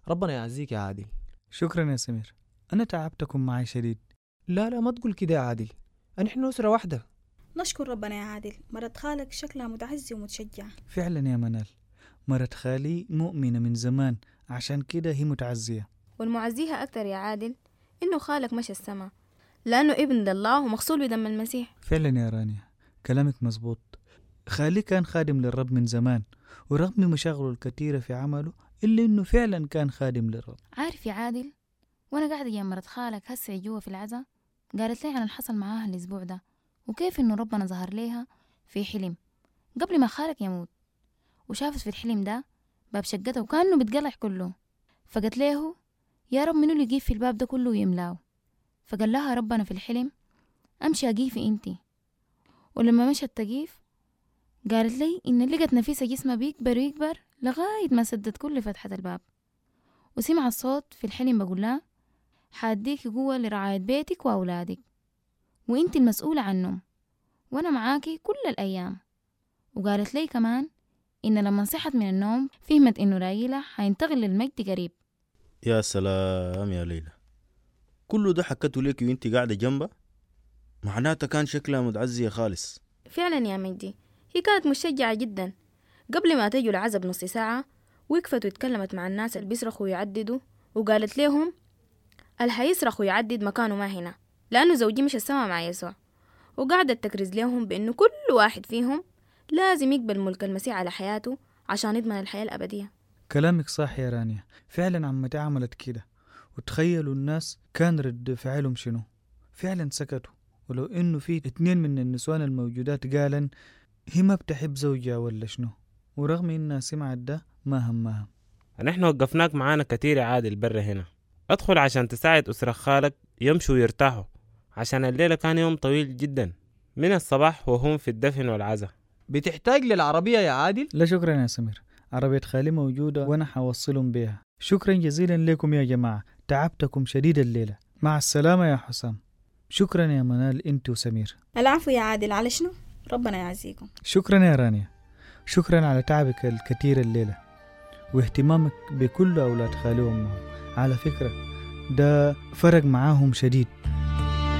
ربنا يعزيك يا عادل. شكرا يا سمير، أنا تعبتكم معي شديد. لا ما تقول كده يا عادل، نحن أسرة واحدة. نشكر ربنا يا عادل، مرت خالك شكلها متعزي ومتشجعة. فعلا يا منال، مرت خالي مؤمنة من زمان، عشان كده هي متعزية. والمعزيها أكتر يا عادل إنه خالك مشى السما، لأنه ابن لله ومغسول بدم المسيح. فعلا يا رانيا، كلامك مزبوط. خالي كان خادم للرب من زمان، ورغم مشاغله الكثيرة في عمله إلا إنه فعلا كان خادم للرب. عارف يا عادل، وأنا قاعدة جنب مرت خالك هسه جوا في العزا، قالت لي عن اللي حصل معاها الأسبوع ده، وكيف إنه ربنا ظهر ليها في حلم قبل ما خالك يموت، وشافت في الحلم ده باب شقته وكأنه بيتقلع كله، فقالت له يا رب منو اللي يجيب في الباب ده كله ويملاه؟ فقال لها ربنا في الحلم أمشي أجيفي إنتي. ولما مشت تجيف قالت لي إن لقت نفيسة جسمها بيكبر ويكبر لغاية ما سدت كل فتحة الباب، وسمع الصوت في الحلم بقول لها حاديكي قوة لرعاية بيتك وأولادك، وإنتي المسؤولة عنهم، وأنا معاكي كل الأيام. وقالت لي كمان إن لما صحت من النوم فهمت إنه رايلة حينتقل للمجد قريب. يا سلام يا ليلى، كله ده حكته ليك وانت قاعدة جنبها؟ معناتها كان شكلها متعزية خالص. فعلا يا مجدي، هي كانت مشجعة جدا. قبل ما تجوا العزب نص ساعة وقفت واتكلمت مع الناس اللي بيصرخوا ويعددوا، وقالت لهم اللي حيصرخ ويعدد مكانه ما هنا، لأنه زوجي مش السما مع يسوع. وقعدت تكرز لهم بأنه كل واحد فيهم لازم يقبل ملك المسيح على حياته عشان يضمن الحياة الأبدية. كلامك صح يا رانيا، فعلا عمتي عملت كده. وتخيلوا الناس كان رد فعلهم شنو؟ فعلا سكتوا، ولو إنه في 2 من النسوان الموجودات قالن هي ما بتحب زوجها ولا شنو، ورغم إنها سمعت ده ما همها. نحن وقفناك معانا كتير يا عادل برا هنا، ادخل عشان تساعد أسرة خالك يمشوا ويرتاحوا، عشان الليلة كان يوم طويل جدا من الصباح وهم في الدفن والعزا. بتحتاج للعربية يا عادل؟ لا شكرا يا سمير، عربية خالي موجودة وأنا حوصلهم بيها. شكرا جزيلا لكم يا جماعة، تعبتكم شديد الليلة. مع السلامة يا حسام. شكرا يا منال انت وسمير. العفو يا عادل، على شنو؟ ربنا يعزيكم. شكرا يا رانيا، شكرا على تعبك الكثير الليلة واهتمامك بكل أولاد خالي وأمهم. على فكرة ده فرق معاهم شديد.